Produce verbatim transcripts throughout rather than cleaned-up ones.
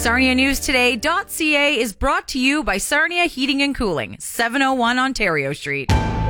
Sarnia News Today dot C A is brought to you by Sarnia Heating and Cooling, seven oh one Ontario Street.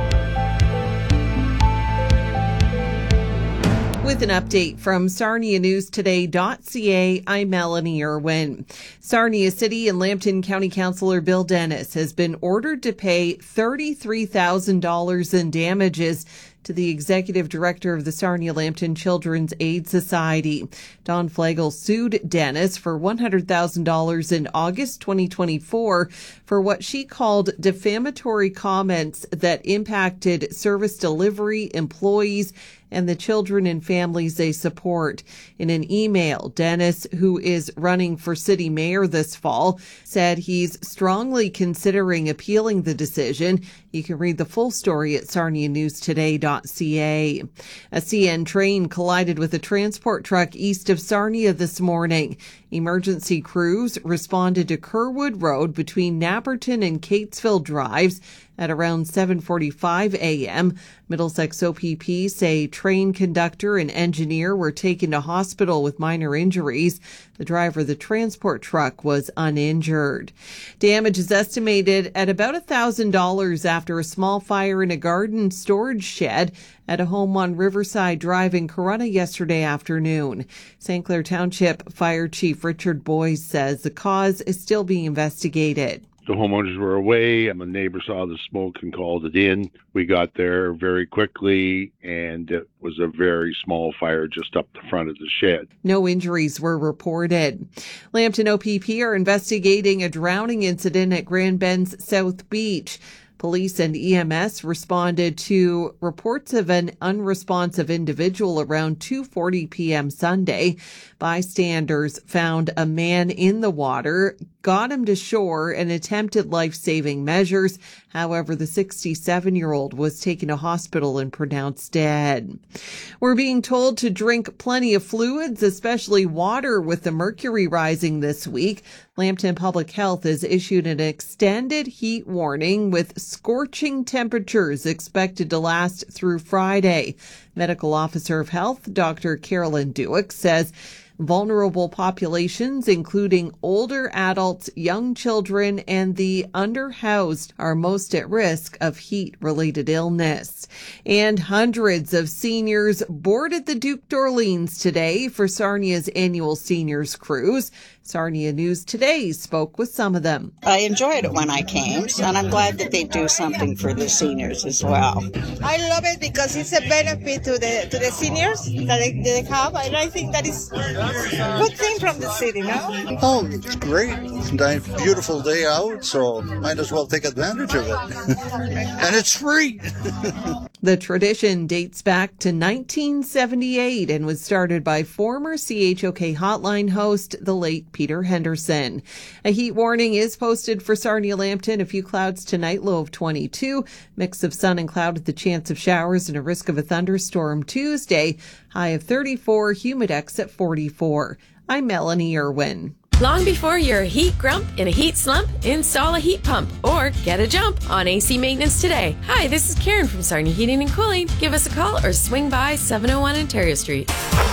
With an update from Sarnia News Today dot C A, I'm Melanie Irwin. Sarnia City and Lambton County Councillor Bill Dennis has been ordered to pay thirty-three thousand dollars in damages to the executive director of the Sarnia-Lambton Children's Aid Society. Don Flagel sued Dennis for one hundred thousand dollars in August twenty twenty-four for what she called defamatory comments that impacted service delivery, employees, and the children and families they support. In an email, Dennis, who is running for city mayor this fall, said he's strongly considering appealing the decision. You can read the full story at Sarnia News Today dot C A. A C N train collided with a transport truck east of Sarnia this morning. Emergency crews responded to Kerwood Road between Napperton and Catesville Drives at around seven forty-five a.m. Middlesex O P P say train conductor and engineer were taken to hospital with minor injuries. The driver of the transport truck was uninjured. Damage is estimated at about one thousand dollars after a small fire in a garden storage shed at a home on Riverside Drive in Corunna yesterday afternoon. Saint Clair Township Fire Chief Richard Boyce says the cause is still being investigated. The homeowners were away, and the neighbor saw the smoke and called it in. We got there very quickly, and it was a very small fire just up the front of the shed. No injuries were reported. Lambton O P P are investigating a drowning incident at Grand Bend's South Beach. Police and E M S responded to reports of an unresponsive individual around two forty p.m. Sunday. Bystanders found a man in the water, got him to shore, and attempted life-saving measures. However, the sixty-seven-year-old was taken to hospital and pronounced dead. We're being told to drink plenty of fluids, especially water, with the mercury rising this week. Lambton Public Health has issued an extended heat warning with scorching temperatures expected to last through Friday. Medical Officer of Health, Doctor Carolyn Dewick, says vulnerable populations, including older adults, young children, and the underhoused, are most at risk of heat-related illness. And hundreds of seniors boarded the Duke d'Orleans today for Sarnia's annual seniors cruise. Sarnia News Today spoke with some of them. I enjoyed it when I came, and I'm glad that they do something for the seniors as well. I love it because it's a benefit to the to the seniors that they, they have, and I think that is a good thing from the city, no? Oh, it's great. It's a nice, beautiful day out, so might as well take advantage of it. And it's free. The tradition dates back to nineteen seventy-eight and was started by former C H O K hotline host, the late Peter Henderson. A heat warning is posted for Sarnia-Lambton. A few clouds tonight, low of twenty-two. Mix of sun and cloud with the chance of showers and a risk of a thunderstorm Tuesday. High of thirty-four, humidex at forty-four. I'm Melanie Irwin. Long before you're a heat grump in a heat slump, install a heat pump or get a jump on A C maintenance today. Hi, this is Karen from Sarnia Heating and Cooling. Give us a call or swing by seven oh one Ontario Street.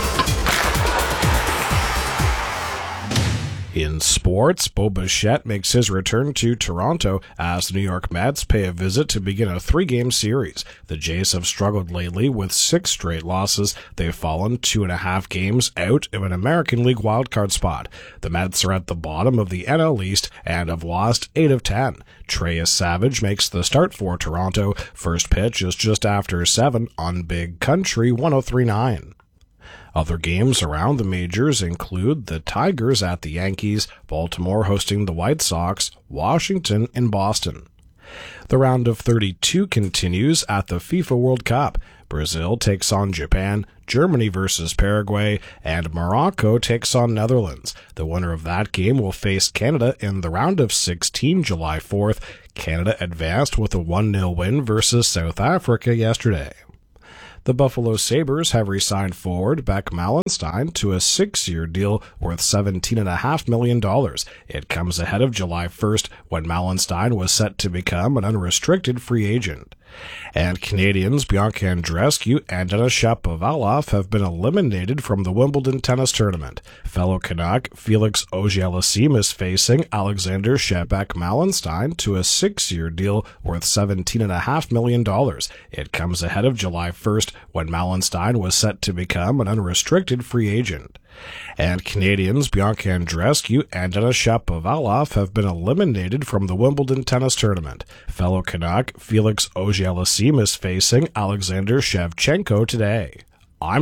In sports, Bo Bichette makes his return to Toronto as the New York Mets pay a visit to begin a three-game series. The Jays have struggled lately with six straight losses. They've fallen two and a half games out of an American League wildcard spot. The Mets are at the bottom of the N L East and have lost eight of ten. Treyas Savage makes the start for Toronto. First pitch is just after seven on Big Country one oh three point nine. Other games around the majors include the Tigers at the Yankees, Baltimore hosting the White Sox, Washington in Boston. The round of thirty-two continues at the FIFA World Cup. Brazil takes on Japan, Germany versus Paraguay, and Morocco takes on Netherlands. The winner of that game will face Canada in the round of sixteen July fourth. Canada advanced with a one nil win versus South Africa yesterday. The Buffalo Sabres have re-signed forward Beck Mallenstein to a six-year deal worth seventeen point five million dollars. It comes ahead of July first, when Mallenstein was set to become an unrestricted free agent. And Canadians Bianca Andreescu and Denis Shapovalov have been eliminated from the Wimbledon tennis tournament. Fellow Canuck Felix Auger-Aliassime is facing Alexander Shebek Mallenstein to a six-year deal worth seventeen point five million dollars. It comes ahead of July first, when Mallenstein was set to become an unrestricted free agent. And Canadians Bianca Andreescu and Denis Shapovalov have been eliminated from the Wimbledon tennis tournament. Fellow Canuck Felix Auger-Aliassime is facing Alexander Shevchenko today.